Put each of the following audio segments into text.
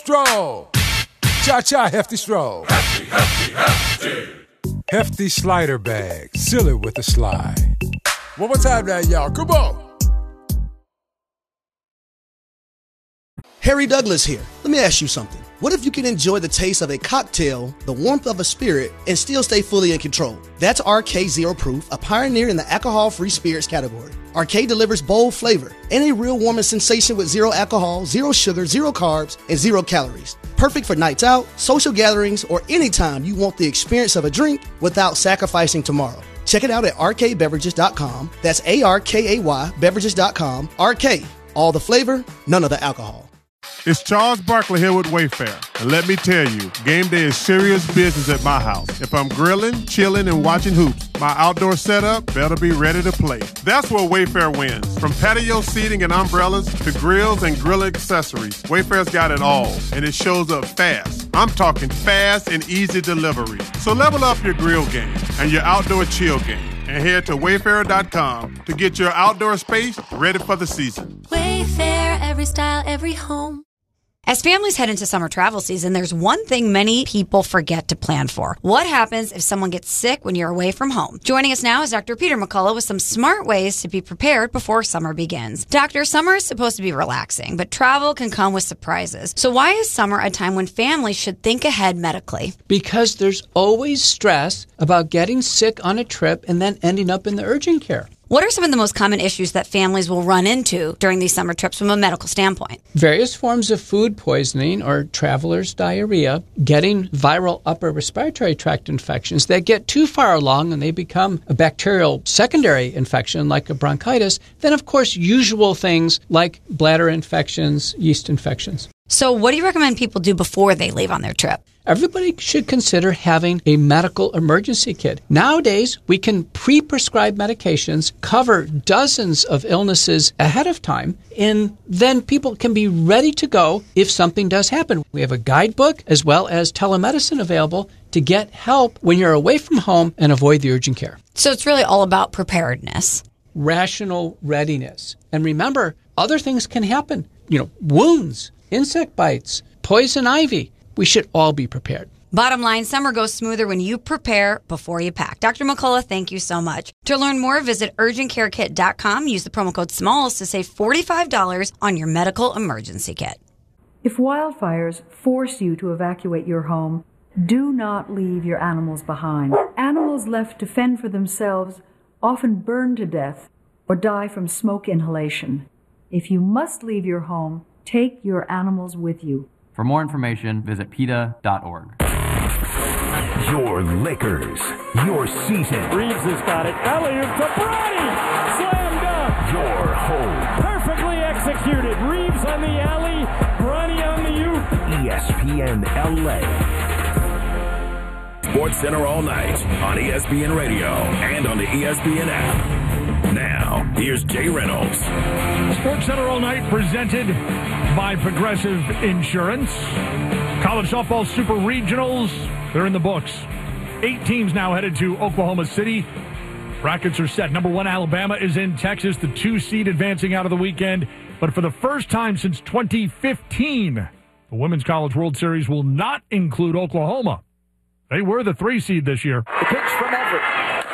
Stroll. Cha-cha, Hefty Stroll. Hefty, hefty, hefty. Hefty slider bag. Seal it with a slide. One more time now, y'all. Come on. Harry Douglas here. Let me ask you something. What if you can enjoy the taste of a cocktail, the warmth of a spirit, and still stay fully in control? That's RK Zero Proof, a pioneer in the alcohol-free spirits category. RK delivers bold flavor and a real warming sensation with zero alcohol, zero sugar, zero carbs, and zero calories. Perfect for nights out, social gatherings, or anytime you want the experience of a drink without sacrificing tomorrow. Check it out at rkbeverages.com. That's ARKAY beverages.com. RK, all the flavor, none of the alcohol. It's Charles Barkley here with Wayfair. And let me tell you, game day is serious business at my house. If I'm grilling, chilling, and watching hoops, my outdoor setup better be ready to play. That's where Wayfair wins. From patio seating and umbrellas to grills and grill accessories, Wayfair's got it all, and it shows up fast. I'm talking fast and easy delivery. So level up your grill game and your outdoor chill game, and head to Wayfair.com to get your outdoor space ready for the season. Wayfair, every style, every home. As families head into summer travel season, there's one thing many people forget to plan for. What happens if someone gets sick when you're away from home? Joining us now is Dr. Peter McCullough with some smart ways to be prepared before summer begins. Doctor, summer is supposed to be relaxing, but travel can come with surprises. So why is summer a time when families should think ahead medically? Because there's always stress about getting sick on a trip and then ending up in the urgent care. What are some of the most common issues that families will run into during these summer trips from a medical standpoint? Various forms of food poisoning or traveler's diarrhea, getting viral upper respiratory tract infections that get too far along and they become a bacterial secondary infection like a bronchitis. Then, of course, usual things like bladder infections, yeast infections. So what do you recommend people do before they leave on their trip? Everybody should consider having a medical emergency kit. Nowadays, we can pre-prescribe medications, cover dozens of illnesses ahead of time, and then people can be ready to go if something does happen. We have a guidebook as well as telemedicine available to get help when you're away from home and avoid the urgent care. So it's really all about preparedness. Rational readiness. And remember, other things can happen. Wounds, insect bites, poison ivy. We should all be prepared. Bottom line, summer goes smoother when you prepare before you pack. Dr. McCullough, thank you so much. To learn more, visit urgentcarekit.com. Use the promo code SMALLS to save $45 on your medical emergency kit. If wildfires force you to evacuate your home, do not leave your animals behind. Animals left to fend for themselves often burn to death or die from smoke inhalation. If you must leave your home, take your animals with you. For more information, visit PETA.org. Your Lakers, your season. Reeves has got it. Alley-oop to Bronny! Slam dunk! Your home. Perfectly executed. Reeves on the alley, Bronny on the oop. ESPN LA. SportsCenter all night on ESPN Radio and on the ESPN app. Now, here's Jay Reynolds. SportsCenter all night presented by Progressive Insurance. College softball super regionals, they're in the books. 8 teams now headed to Oklahoma City. Brackets are set. Number 1, Alabama is in Texas, the 2 seed advancing out of the weekend. But for the first time since 2015, the Women's College World Series will not include Oklahoma. They were the 3 seed this year. The pitch from Everett.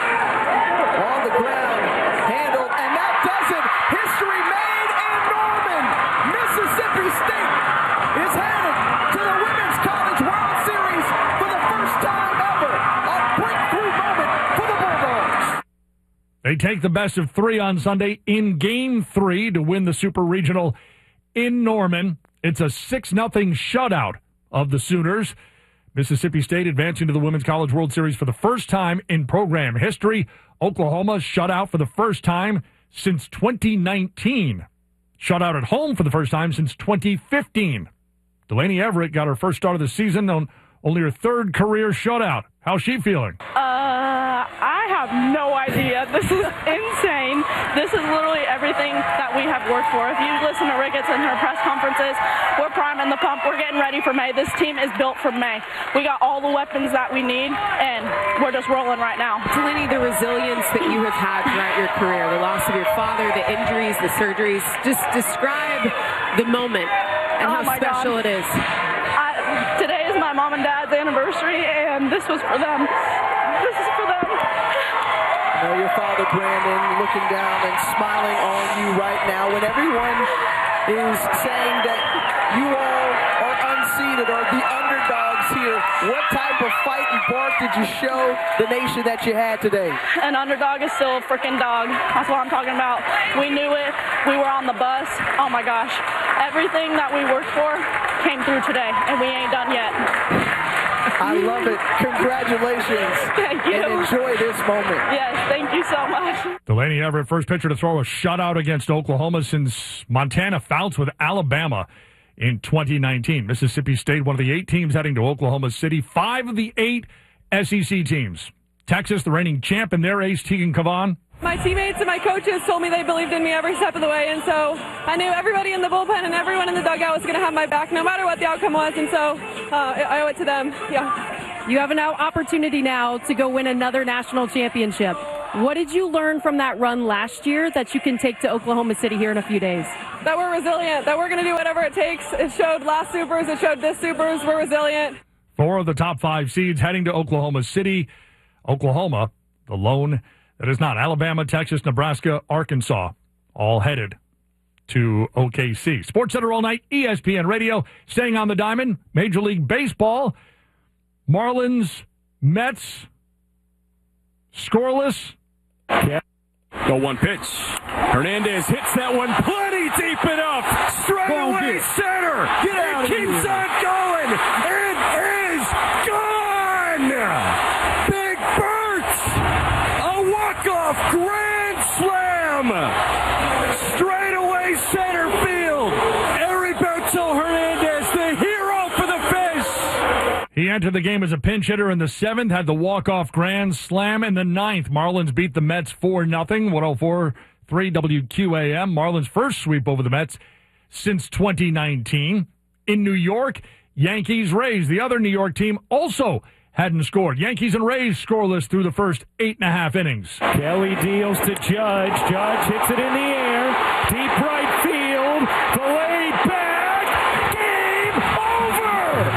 On the ground, handled, and that does it. History made in Norman. Mississippi State is headed to the Women's College World Series for the first time ever. A breakthrough moment for the Bulldogs. They take the best of 3 on Sunday in Game 3 to win the Super Regional in Norman. It's a 6-0 shutout of the Sooners. Mississippi State advancing to the Women's College World Series for the first time in program history. Oklahoma shut out for the first time since 2019. Shut out at home for the first time since 2015. Delaney Everett got her first start of the season on only her 3rd career shutout. How's she feeling? I have no idea. This is insane. This is literally everything that we have worked for. If you listen to Ricketts and her press conferences, we're priming the pump. We're getting ready for May. This team is built for May. We got all the weapons that we need, and we're just rolling right now. Delaney, the resilience that you have had throughout your career, the loss of your father, the injuries, the surgeries, just describe the moment and how special it is. mom and dad's anniversary, and this was for them. This is for them. I know your father, Brandon, looking down and smiling on you right now when everyone is saying that you all are unseated or the underdogs here. What type of fight and bark did you show the nation that you had today? An underdog is still a freaking dog. That's what I'm talking about. We knew it. We were on the bus. Oh my gosh. Everything that we worked for came through today, and we ain't done yet. I love it. Congratulations. Thank you. And enjoy this moment. Yes, thank you so much. Delaney Everett, first pitcher to throw a shutout against Oklahoma since Montana fouls with Alabama in 2019. Mississippi State, one of the 8 teams heading to Oklahoma City. 5 of the 8 SEC teams. Texas, the reigning champ, and their ace, Tegan Cavan. My teammates and my coaches told me they believed in me every step of the way, and so I knew everybody in the bullpen and everyone in the dugout was going to have my back no matter what the outcome was, and so I owe it to them. Yeah. You have an opportunity now to go win another national championship. What did you learn from that run last year that you can take to Oklahoma City here in a few days? That we're resilient, that we're going to do whatever it takes. It showed last Supers, it showed this Supers, we're resilient. 4 of the top 5 seeds heading to Oklahoma City. Oklahoma, the lone that is not. Alabama, Texas, Nebraska, Arkansas, all headed to OKC. SportsCenter all night, ESPN Radio. Staying on the diamond, Major League Baseball. Marlins, Mets, scoreless. Yeah. The 1 pitch. Hernandez hits that one plenty deep enough. Straight away center. Get out it keeps on going. It is gone. Big Bert. A walk-off grand slam. Straight away center field. Heriberto Hernandez, the hero for the Fish. He entered the game as a pinch hitter in the 7th, had the walk-off grand slam in the 9th. Marlins beat the Mets 4-0, 104-3 WQAM. Marlins' first sweep over the Mets since 2019. In New York, Yankees-Rays, the other New York team, also hadn't scored. Yankees and Rays scoreless through the first 8.5 innings. Kelly deals to Judge. Judge hits it in the air. Deep right field. Delayed back. Game over.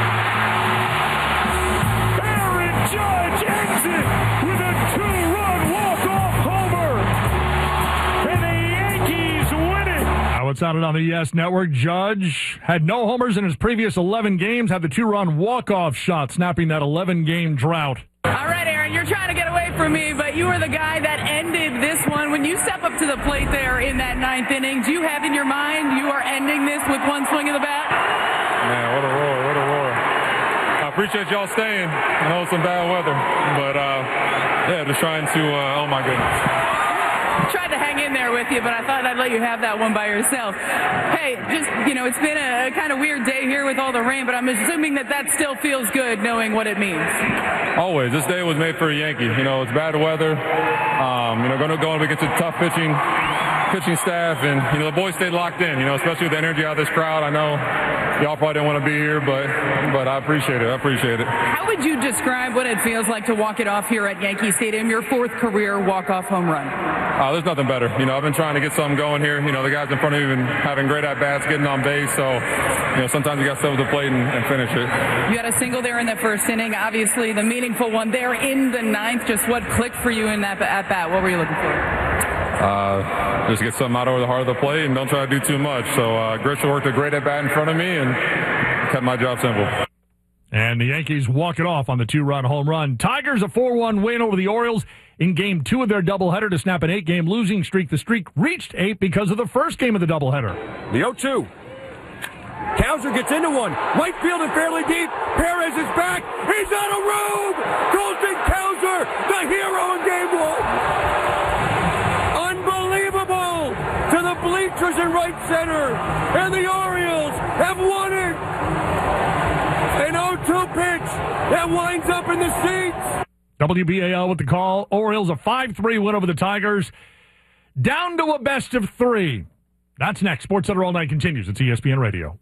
Aaron Judge ends it with a 2-run walk-off homer. And the Yankees win it. Now it sounded on the Yes Network. Judge had no homers in his previous 11 games, had the 2-run walk-off shot, snapping that 11-game drought. All right, Aaron, you're trying to get away from me, but you were the guy that ended this one. When you step up to the plate there in that 9th inning, do you have in your mind you are ending this with one swing of the bat? Man, what a roar, what a roar. I appreciate y'all staying. I know it's some bad weather, but yeah, just trying to, oh my goodness. Tried to hang in there with you, but I thought I'd let you have that one by yourself. Hey, just, it's been a kind of weird day here with all the rain, but I'm assuming that still feels good knowing what it means. Always. This day was made for a Yankee. It's bad weather. Going to go against a tough pitching staff, and, the boys stayed locked in, especially with the energy out of this crowd. I know y'all probably didn't want to be here, but I appreciate it. I appreciate it. How would you describe what it feels like to walk it off here at Yankee Stadium, your 4th career walk-off home run? There's nothing better. I've been trying to get something going here. The guys in front of me have been having great at-bats, getting on base. So, sometimes you got to step up the plate and finish it. You had a single there in the 1st inning. Obviously, the meaningful one there in the 9th. Just what clicked for you in that at-bat? What were you looking for? Just get something out over the heart of the plate and don't try to do too much. So, Grisha worked a great at-bat in front of me and kept my job simple. And the Yankees walk it off on the 2-run home run. Tigers a 4-1 win over the Orioles in Game 2 of their doubleheader to snap an 8-game losing streak. The streak reached 8 because of the first game of the doubleheader. The 0-2. Cowser gets into one. Right field and fairly deep. Perez is back. He's on a robe. Colton Cowser, the hero in Game 1. Unbelievable. To the bleachers in right center. And the Orioles have won it. An 0-2 pitch that winds up in the seats. WBAL with the call. Orioles a 5-3 win over the Tigers. Down to a best of 3. That's next. SportsCenter All Night continues. It's ESPN Radio.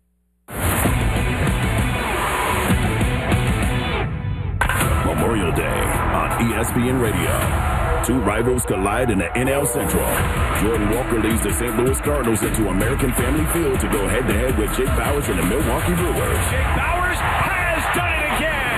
Memorial Day on ESPN Radio. 2 rivals collide in the NL Central. Jordan Walker leads the St. Louis Cardinals into American Family Field to go head-to-head with Jake Bauers and the Milwaukee Brewers. Jake Bauers has done it again.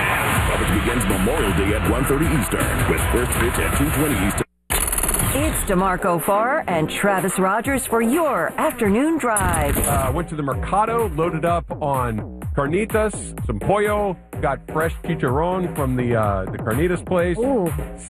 Thursday at 1:30 Eastern with first pitch at 2:20 Eastern. It's DeMarco Farr and Travis Rogers for your afternoon drive. Went to the Mercado, loaded up on carnitas, some pollo, got fresh chicharron from the carnitas place. Ooh.